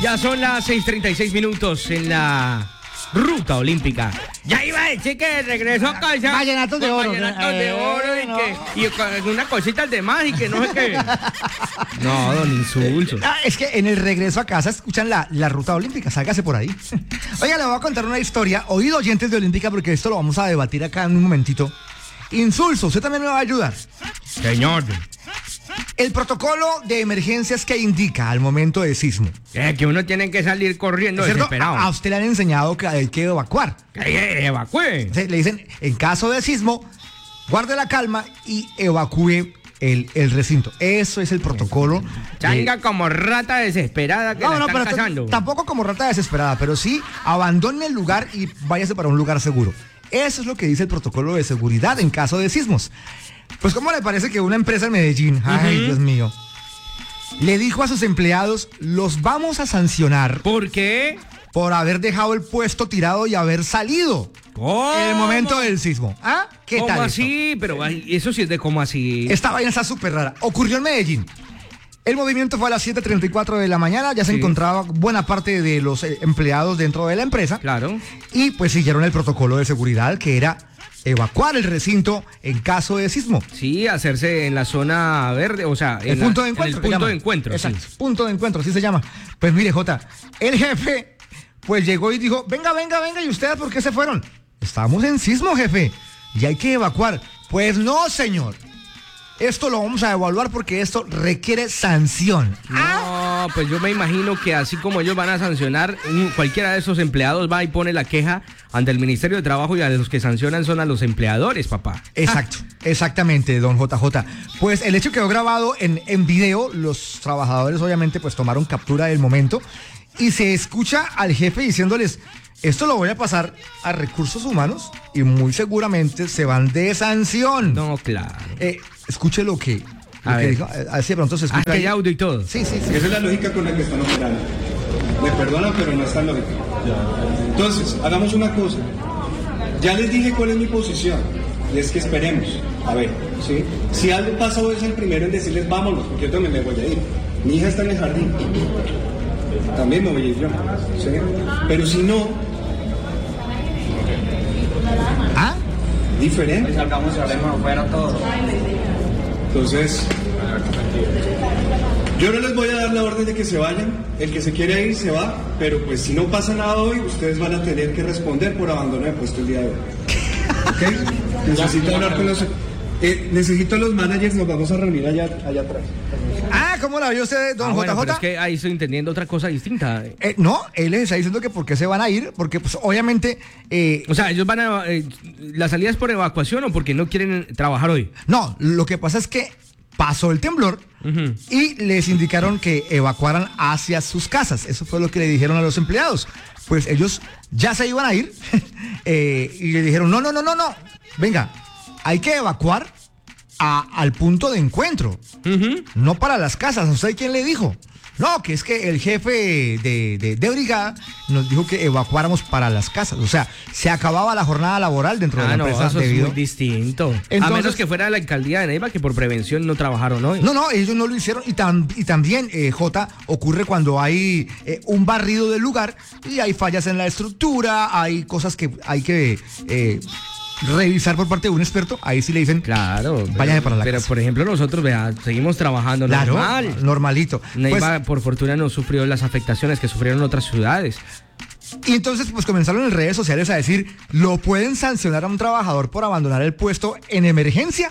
Ya son las 6:36 en la ruta olímpica. Ya iba a decir que regresó a casa. Vallenatos de oro. Vallenatos de oro y con unas cositas de más y que no sé qué. No, don Insulso. Es que en el regreso a casa escuchan la ruta olímpica. Sálgase por ahí. Oiga, le voy a contar una historia. Oído, oyentes de Olímpica, porque esto lo vamos a debatir acá en un momentito. Insulso, usted también me va a ayudar. Señor. El protocolo de emergencias que indica al momento de sismo. Que uno tiene que salir corriendo desesperado. A usted le han enseñado que hay que evacuar. Que evacúe. Le dicen, en caso de sismo, guarde la calma y evacúe el recinto. Eso es el protocolo. Changa como rata desesperada que la están cazando. Tampoco como rata desesperada, pero sí abandone el lugar y váyase para un lugar seguro. Eso es lo que dice el protocolo de seguridad en caso de sismos. Pues, ¿cómo le parece que una empresa en Medellín, ay, Dios mío, le dijo a sus empleados, los vamos a sancionar? ¿Por qué? Por haber dejado el puesto tirado y haber salido en el momento del sismo. ¿Ah? ¿Qué tal? ¿Cómo así? Pero eso sí es de cómo así. Esta vaina está súper rara. Ocurrió en Medellín. El movimiento fue a las 7:34 de la mañana. Ya se encontraba buena parte de los empleados dentro de la empresa. Claro. Y pues siguieron el protocolo de seguridad, que era evacuar el recinto en caso de sismo. Sí, hacerse en la zona verde, o sea, el punto de encuentro. En el punto de encuentro. Exacto, sí. Punto de encuentro, así se llama. Pues mire, Jota, el jefe pues llegó y dijo, venga, ¿y ustedes por qué se fueron? Estamos en sismo, jefe, y hay que evacuar. Pues no, señor. Esto lo vamos a evaluar porque esto requiere sanción. No, pues yo me imagino que así como ellos van a sancionar, cualquiera de esos empleados va y pone la queja ante el Ministerio de Trabajo y a los que sancionan son a los empleadores, papá. Exacto, exactamente, don JJ. Pues el hecho quedó grabado en video. Los trabajadores obviamente pues tomaron captura del momento y se escucha al jefe diciéndoles, esto lo voy a pasar a recursos humanos y muy seguramente se van de sanción. No, claro. Escuche lo que dijo. Así de pronto se escucha. Hay audio y todo. Sí. Esa es la lógica con la que están operando. Me perdonan, pero no es tan lógica. Entonces, hagamos una cosa. Ya les dije cuál es mi posición. Y es que esperemos. A ver, ¿sí? Si algo pasa, voy a ser el primero en decirles vámonos, porque yo también me voy a ir. Mi hija está en el jardín. También me voy a ir yo. ¿Sí? Pero si no... ¿Ah? Diferente. Salgamos y hablemos afuera todos. Entonces, yo no les voy a dar la orden de que se vayan. El que se quiere ir se va, pero pues si no pasa nada hoy, ustedes van a tener que responder por abandono de puesto el día de hoy. ¿Ok? Necesito hablar con los... necesito a los managers, nos vamos a reunir allá atrás. ¿Cómo la vio usted, don JJ? Bueno, pero es que ahí estoy entendiendo otra cosa distinta. No, él les está diciendo que por qué se van a ir, porque pues obviamente... o sea, ellos van a... ¿la salida es por evacuación o porque no quieren trabajar hoy? No, lo que pasa es que pasó el temblor y les indicaron que evacuaran hacia sus casas. Eso fue lo que le dijeron a los empleados. Pues ellos ya se iban a ir y le dijeron, no. Venga, hay que evacuar al punto de encuentro, no para las casas. ¿Usted quién le dijo? No, que es que el jefe de brigada nos dijo que evacuáramos para las casas. O sea, se acababa la jornada laboral dentro de la empresa. Eso es muy distinto. Entonces, a menos que fuera la alcaldía de Neiva, que por prevención no trabajaron hoy. No, ellos no lo hicieron. Y también, Jota, ocurre cuando hay un barrido del lugar y hay fallas en la estructura, hay cosas que hay que... revisar por parte de un experto. Ahí sí le dicen, claro, váyase para la casa. Pero por ejemplo nosotros, seguimos trabajando normal. Normalito. Neiva, por fortuna, no sufrió las afectaciones que sufrieron otras ciudades. Y entonces pues comenzaron en redes sociales a decir, ¿lo pueden sancionar a un trabajador por abandonar el puesto en emergencia?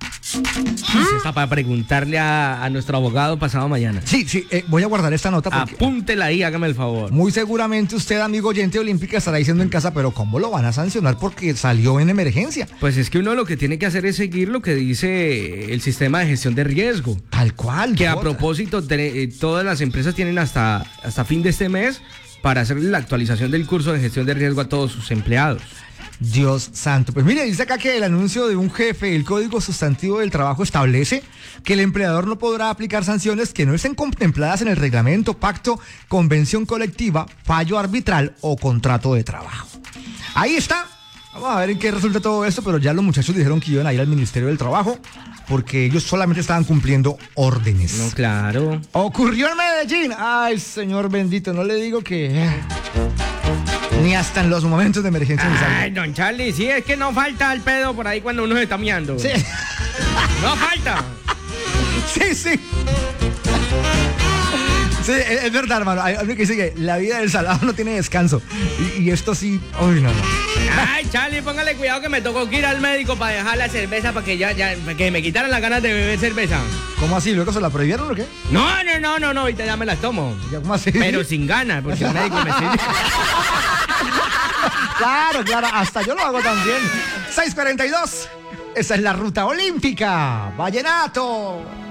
Está para preguntarle a nuestro abogado pasado mañana. Sí, voy a guardar esta nota porque apúntela ahí, hágame el favor. Muy seguramente usted, amigo oyente olímpica, estará diciendo en casa, pero ¿cómo lo van a sancionar porque salió en emergencia? Pues es que uno lo que tiene que hacer es seguir lo que dice el sistema de gestión de riesgo. Tal cual. Que a propósito, todas las empresas tienen hasta fin de este mes para hacer la actualización del curso de gestión de riesgo a todos sus empleados. Dios santo. Pues mire, dice acá que el anuncio de un jefe del Código Sustantivo del Trabajo establece que el empleador no podrá aplicar sanciones que no estén contempladas en el reglamento, pacto, convención colectiva, fallo arbitral o contrato de trabajo. Ahí está. Vamos a ver en qué resulta todo esto, pero ya los muchachos dijeron que iban a ir al Ministerio del Trabajo porque ellos solamente estaban cumpliendo órdenes. No, claro. Ocurrió en Medellín. Ay, señor bendito, no le digo que... Ni hasta en los momentos de emergencia me salgo. Ay, don Charlie, sí, es que no falta el pedo por ahí cuando uno se está miando. Sí. No falta. Sí, sí. Sí, es verdad, hermano. Hay alguien que dice que la vida del salado no tiene descanso. Y esto sí... Uy, no. Ay, Charlie, póngale cuidado que me tocó que ir al médico para dejar la cerveza para que para que me quitaran las ganas de beber cerveza. ¿Cómo así? ¿Luego se la prohibieron o qué? No, ahorita ya me las tomo. ¿Cómo así? Pero sin ganas, porque el médico me sirve. Claro, hasta yo lo hago también. 6:42. Esa es la ruta olímpica. Vallenato.